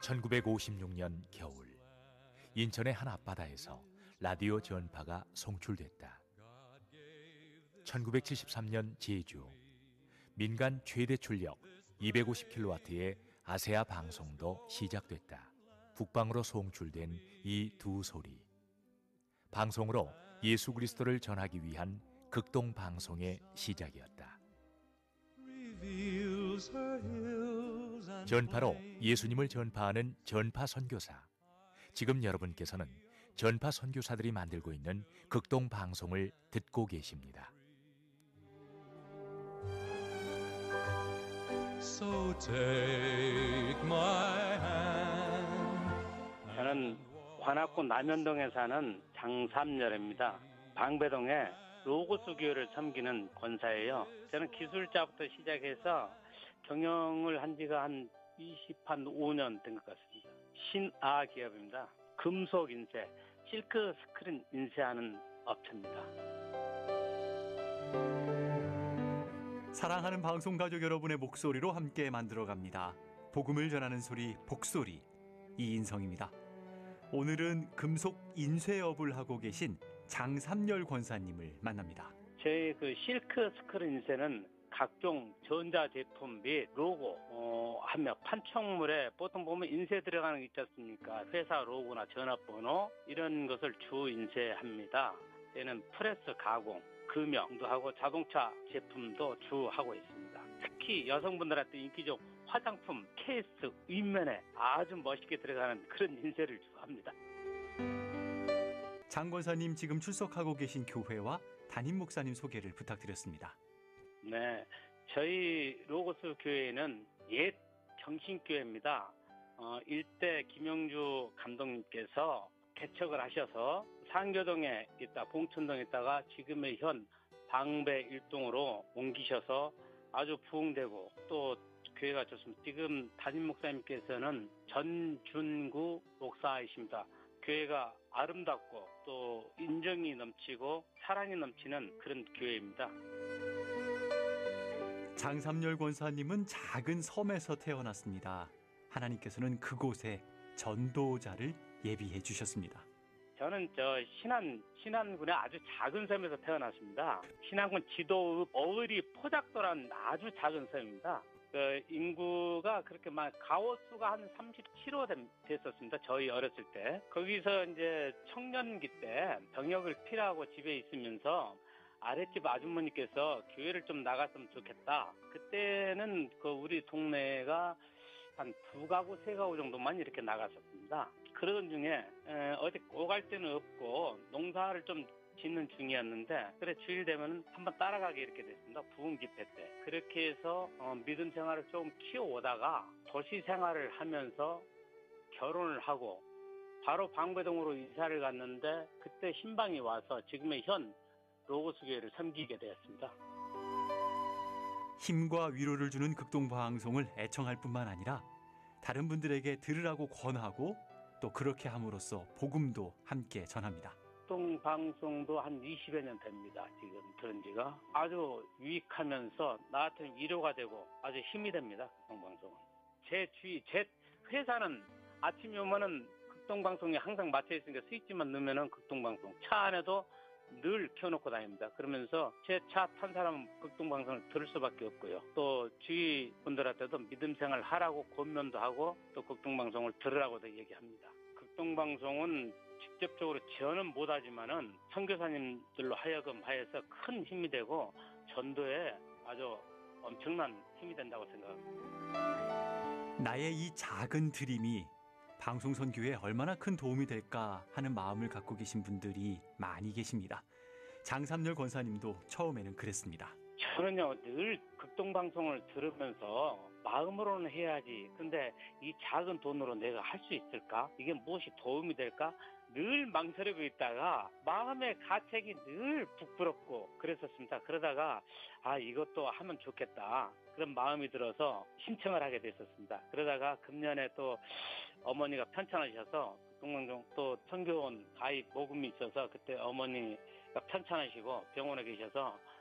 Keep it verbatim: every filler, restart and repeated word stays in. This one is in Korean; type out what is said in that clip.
천구백오십육 년 겨울, 인천의 한 앞바다에서 라디오 전파가 송출됐다. 천구백칠십삼 년 제주, 민간 최대 출력 이백오십 킬로와트의 아세아 방송도 시작됐다. 북방으로 송출된 이 두 소리, 방송으로 예수 그리스도를 전하기 위한 극동 방송의 시작이었다. 전파로 예수님을 전파하는 전파 선교사. 지금 여러분께서는 전파 선교사들이 만들고 있는 극동 방송을 듣고 계십니다. So take my hand. 저는 관악구 남현동에 사는 장삼열입니다. 방배동에 로고스 교회를 섬기는 권사예요. 저는 기술자부터 시작해서 경영을 한 지가 한 이십오 년 된 것 같습니다. 신아 기업입니다. 금속 인쇄, 실크 스크린 인쇄하는 업체입니다. 사랑하는 방송 가족 여러분의 목소리로 함께 만들어갑니다. 복음을 전하는 소리 복소리, 이인성입니다. 오늘은 금속 인쇄업을 하고 계신 장삼열 권사님을 만납니다. 저희 그 실크 스크린 인쇄는 각종 전자제품 및 로고 어, 하며 판촉물에 보통 보면 인쇄 들어가는 게 있지 않습니까? 회사 로고나 전화번호 이런 것을 주 인쇄합니다. 얘는 프레스 가공, 금형도 하고 자동차 제품도 주 하고 있습니다. 특히 여성분들한테 인기적 화장품 케이스 윗면에 아주 멋있게 들어가는 그런 인쇄를 주 합니다. 장 권사님, 지금 출석하고 계신 교회와 담임 목사님 소개를 부탁드렸습니다. 네, 저희 로고스 교회는 옛 경신교회입니다. 어, 일대 김영주 감독님께서 개척을 하셔서 상교동에 있다, 봉천동에 있다가 지금의 현 방배 일동으로 옮기셔서 아주 부흥되고 또 교회가 좋습니다. 지금 담임 목사님께서는 전준구 목사이십니다. 교회가 아름답고 또 인정이 넘치고 사랑이 넘치는 그런 교회입니다. 장삼열 권사님은 작은 섬에서 태어났습니다. 하나님께서는 그곳에 전도자를 예비해 주셨습니다. 저는 저 신안, 신안군의 아주 작은 섬에서 태어났습니다. 신안군 지도읍 어의리 포작도라는 아주 작은 섬입니다. 그 인구가 그렇게 막 가호수가 한 삼십칠 호 됐었습니다. 저희 어렸을 때. 거기서 이제 청년기 때 병역을 필요하고 집에 있으면서 아랫집 아주머니께서 교회를 좀 나갔으면 좋겠다. 그때는 그 우리 동네가 한 두 가구, 세 가구 정도만 이렇게 나갔었습니다. 그러던 중에 에, 어디 오갈 데는 없고 농사를 좀 짓는 중이었는데, 그래 주일 되면 한번 따라가게 이렇게 됐습니다. 부흥 집회 때. 그렇게 해서 어, 믿음 생활을 조금 키워오다가 도시 생활을 하면서 결혼을 하고 바로 방배동으로 이사를 갔는데, 그때 신방이 와서 지금의 현 로고스 교회를 섬기게 되었습니다. 힘과 위로를 주는 극동 방송을 애청할 뿐만 아니라 다른 분들에게 들으라고 권하고 또 그렇게 함으로써 복음도 함께 전합니다. 극동 방송도 한 이십여 년 됩니다. 지금 들은 지가 아주 유익하면서 나한테 위로가 되고 아주 힘이 됩니다. 극동 방송은. 제 주위, 제 회사는 아침에 오면은 극동 방송이 항상 막혀 있으니까 스위치만 넣으면은 극동 방송. 차 안에도 늘 켜놓고 다닙니다. 그러면서 제 차 탄 사람은 극동 방송을 들을 수밖에 없고요. 또 주위 분들한테도 믿음 생활 하라고 권면도 하고 또 극동 방송을 들으라고도 얘기합니다. 극동 방송은 직접적으로 지원은 못하지만은 선교사님들로 하여금 하여서 큰 힘이 되고 전도에 아주 엄청난 힘이 된다고 생각합니다. 나의 이 작은 드림이 방송 선교에 얼마나 큰 도움이 될까 하는 마음을 갖고 계신 분들이 많이 계십니다. 장삼열 권사님도 처음에는 그랬습니다. 저는요, 늘 극동 방송을 들으면서 마음으로는 해야지. 근데 이 작은 돈으로 내가 할 수 있을까? 이게 무엇이 도움이 될까? 늘 망설이고 있다가 마음의 가책이 늘 부끄럽고 그랬었습니다. 그러다가 아, 이것도 하면 좋겠다. 그런 마음이 들어서 신청을 하게 됐었습니다. 그러다가 금년에 또 어머니가 편찮으셔서 극동방송 또 선교원 가입 모금이 있어서 그때 어머니가 편찮으시고 병원에 계셔서